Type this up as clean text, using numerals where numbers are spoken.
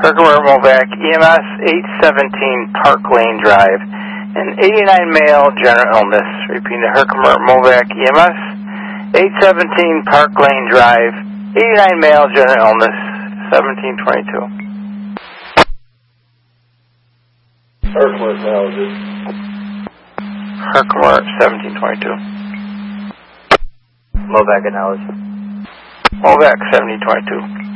Herkimer Movac, EMS 817 Park Lane Drive. An 89 male, general illness. Repeating the Herkimer Movac, EMS 817 Park Lane Drive. 89 male, general illness, 1722. Herkimer acknowledges. Herkimer 1722. Movac acknowledges. Movac 1722.